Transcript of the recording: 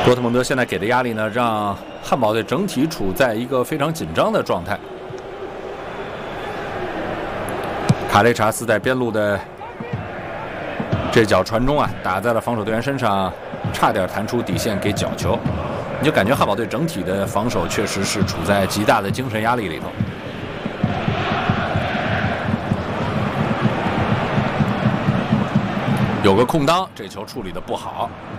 多特蒙德现在给的压力呢，让汉堡队整体处在一个非常紧张的状态。卡雷查斯在边路的这脚传中啊，打在了防守队员身上，差点弹出底线给角球。你就感觉汉堡队整体的防守确实是处在极大的精神压力里头。有个空当，这球处理的不好。